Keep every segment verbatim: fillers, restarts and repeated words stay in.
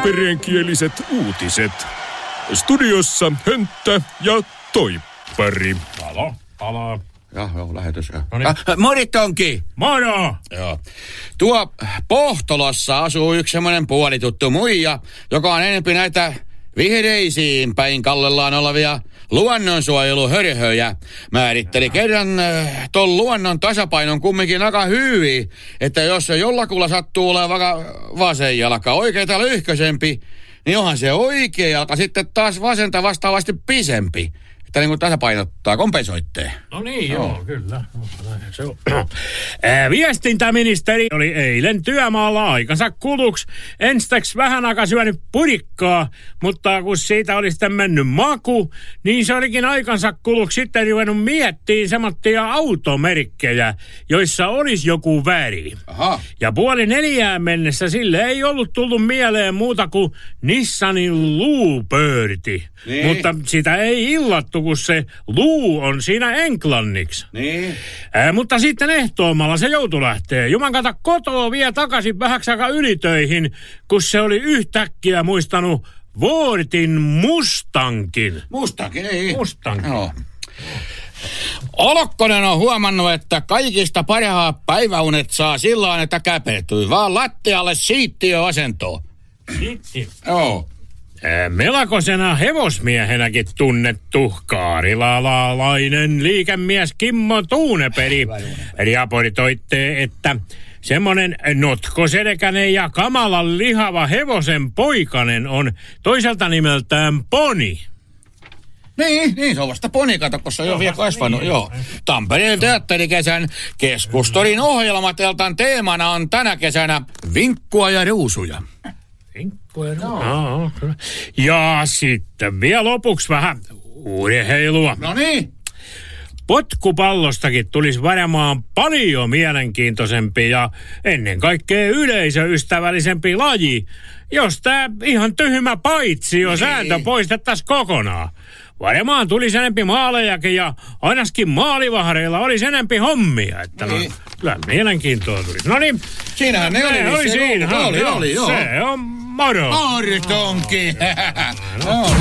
tampereenkieliset uutiset. Studiossa Hönttä ja Toippari. Alo, alo. Joo, joo, lähetys. No niin. Ah, mori Tonki! Moro! Joo. Tuo Pohtolossa asuu yksi semmoinen puolituttu muija, joka on enempi näitä vihreisiin päin kallellaan olevia luonnonsuojeluhörhöjä. Määritteli kerran äh, ton luonnon tasapainon kumminkin aika hyvin, että jos se jollakulla sattuu olemaan vaikka vasen jalka oikeita lyhkösempi, niin onhan se oikea jalka sitten taas vasenta vastaavasti pisempi. Että niin kuin tasapainottaa, kompensoittee. No niin, joo, joo kyllä. Se on. Ää, viestintäministeri oli eilen työmaalla aikansa kuluksi. Enstäks vähän aikaa syönyt purikkaa, mutta kun siitä oli sitten mennyt maku, niin se olikin aikansa kuluksi sitten ruvennut miettimään semmoittia automerkkejä, joissa olisi joku väri. Aha. Ja puoli neljään mennessä sille ei ollut tullut mieleen muuta kuin Nissanin luupöörti. Niin. Mutta sitä ei illattu, kun se luu on siinä englanniksi. Niin. Ää, mutta sitten ehtoomalla se joutui lähtee. Juman kautta kotoa vie takaisin vähäksi aikaa ylitöihin, kun se oli yhtäkkiä muistanut Vuortin Mustankin. Mustakin, ei. Mustankin. Joo. Olokkonen on huomannut, että kaikista parhaat päiväunet saa sillä että käpertyy vaan lattialle siittiöasentoon. Sitten. Joo. Melakosena hevosmiehenäkin tunnettu kaarilalaalainen liikemies Kimmo Tuuneperi raportoitte, että semmonen notkoselkäinen ja kamalan lihava hevosen poikanen on toiselta nimeltään Poni. Niin, niin, se on vasta Poni, kato, kun se on jo vielä kasvanut, niin, joo. Tampereen teatterikesän keskustorin ohjelmateltan teemana on tänä kesänä vinkkua ja ruusuja. Vinkkua ja ruusuja? No. Ja sitten vielä lopuksi vähän urheilua. No niin. Potkupallostakin tulisi varmaan paljon mielenkiintoisempi ja ennen kaikkea yleisöystävällisempi laji, jos tää ihan tyhmä paitsio sääntö poistettaisiin kokonaan. Varmaan tulisi enempi maalejakin ja ainakin maalivahreilla olisi enempi hommia, että no, niin. Kyllä mielenkiintoa tulisi. No niin. Siinähän ne oli. Ne oli siinä. Oli, oli, oli, joo. Se on moro. Moro, Tonki. No,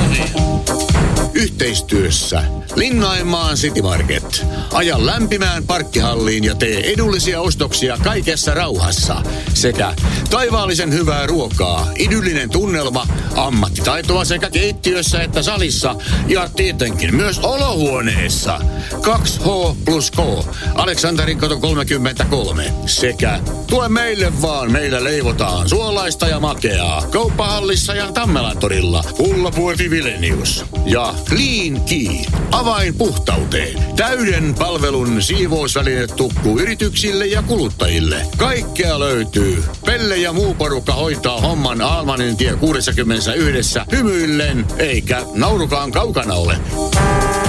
Yhteistyössä Linnanmaan City Market. Aja lämpimään parkkihalliin ja tee edullisia ostoksia kaikessa rauhassa. Sekä taivaallisen hyvää ruokaa, idyllinen tunnelma, ammattitaitoa sekä keittiössä että salissa ja tietenkin myös olohuoneessa. kaksi H plus K, Aleksanterin kato kolmekymmentäkolme. Sekä tule meille vaan, meillä leivotaan suolaista ja makeaa. Kauppahallissa ja Tammelantorilla. Ullapuoti Vilenius. Ja Clean Key. Avain puhtauteen. Täyden palvelun siivousväline tukku yrityksille ja kuluttajille. Kaikkea löytyy. Pelle ja muu porukka hoitaa homman Almanin tie kuusikymmentäyksi hymyillen, eikä naurukaan kaukana ole.